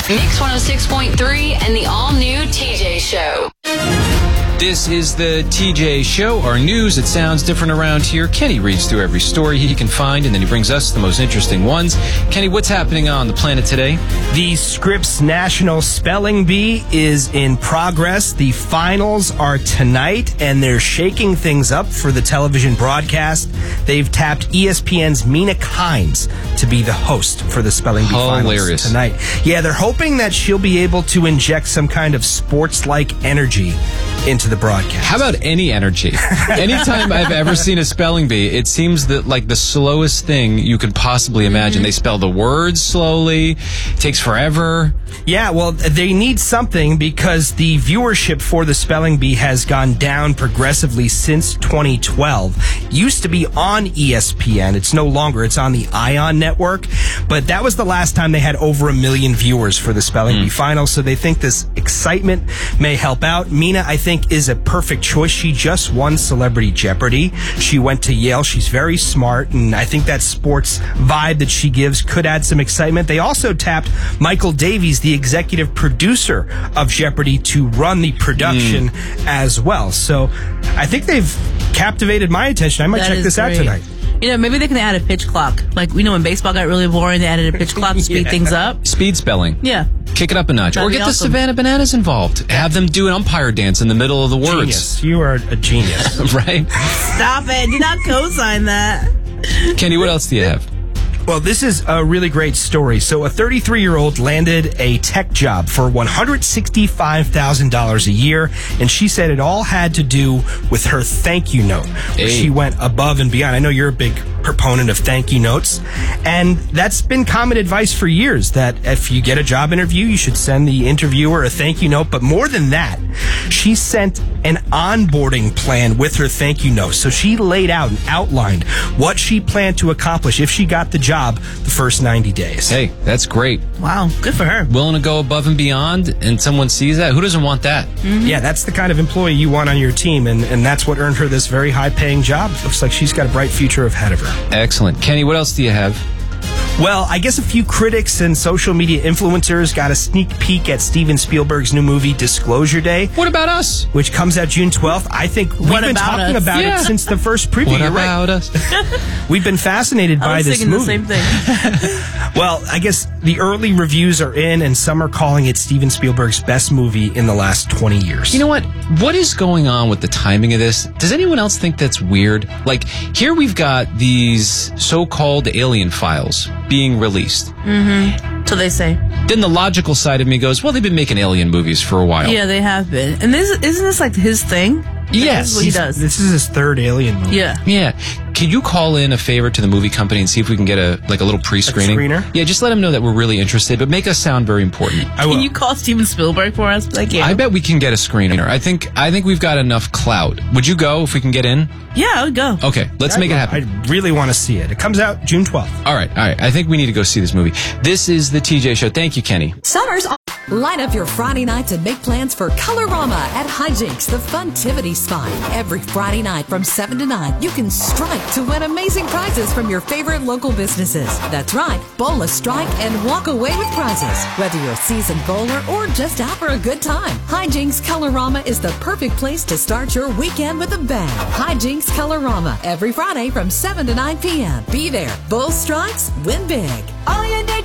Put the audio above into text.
Mix 106.3 and the all-new TJ Show. This is the TJ Show, our news. It sounds different around here. Kenny reads through every story he can find, and then he brings us the most interesting ones. Kenny, what's happening on the planet today? The Scripps National Spelling Bee is in progress. The finals are tonight, and they're shaking things up for the television broadcast. They've tapped ESPN's Mina Kimes to be the host for the Spelling Bee finals tonight. Yeah, they're hoping that she'll be able to inject some kind of sports-like energy into the broadcast. How about any energy? Anytime I've ever seen a spelling bee, it seems that like the slowest thing you could possibly imagine. They spell the words slowly. It takes forever. Yeah, well, they need something because the viewership for the spelling bee has gone down progressively since 2012. It used to be on ESPN. It's no longer. It's on the ION network. But that was the last time they had over 1 million viewers for the spelling bee final. So they think this excitement may help out. Mina, I think, is a perfect choice. She just won Celebrity Jeopardy. She went to Yale. She's very smart, and I think that sports vibe that she gives could add some excitement. They also tapped Michael Davies, the executive producer of Jeopardy, to run the production as well. So I think they've captivated my attention. I might check this out tonight. You know, maybe they can add a pitch clock. Like, we know when baseball got really boring, they added a pitch clock to speed things up. Speed spelling. Yeah. Kick it up a notch. Or get the Savannah Bananas involved. Have them do an umpire dance in the middle of the words. Genius. You are a genius. Right? Stop it. Do not co-sign that. Kenny, what else do you have? Well, this is a really great story. So a 33-year-old landed a tech job for $165,000 a year, and she said it all had to do with her thank you note. Where she went above and beyond. I know you're a big proponent of thank you notes, and that's been common advice for years, that if you get a job interview, you should send the interviewer a thank you note. But more than that, she sent an onboarding plan with her thank you note. So she laid out and outlined what she planned to accomplish if she got the job the first 90 days. Hey, that's great. Wow, good for her. Willing to go above and beyond, and someone sees that? Who doesn't want that? Yeah, that's the kind of employee you want on your team, and that's what earned her this very high-paying job. Looks like she's got a bright future ahead of her. Excellent. Kenny, what else do you have? Well, I guess a few critics and social media influencers got a sneak peek at Steven Spielberg's new movie, Disclosure Day. What about us? Which comes out June 12th. I think we've been talking about it since the first preview. What about us? We've been fascinated by this movie. I was thinking the same thing. Well, I guess the early reviews are in, and some are calling it Steven Spielberg's best movie in the last 20 years. You know what? What is going on with the timing of this? Does anyone else think that's weird? Like, here we've got these so-called alien files being released. So they say. Then the logical side of me goes, well, they've been making alien movies for a while. Yeah, they have been. And isn't this like his thing? Yes. This is what he does. This is his third alien movie. Yeah. Yeah. Can you call in a favor to the movie company and see if we can get a little pre-screening? A screener? Yeah, just let them know that we're really interested, but make us sound very important. I will. Can you call Steven Spielberg for us? I bet we can get a screener. I think we've got enough clout. Would you go if we can get in? Yeah, I would go. Okay, let's make it happen. I really want to see it. It comes out June 12th. All right. I think we need to go see this movie. This is the TJ Show. Thank you, Kenny. Summer's on. Line up your Friday nights and make plans for Colorama at Hijinks, the Funtivity Spot. Every Friday night from 7 to 9, you can strike to win amazing prizes from your favorite local businesses. That's right, bowl a strike and walk away with prizes. Whether you're a seasoned bowler or just out for a good time, Hijinks Colorama is the perfect place to start your weekend with a bang. Hijinks Colorama, every Friday from 7 to 9 p.m. Be there. Bowl strikes, win big. All you need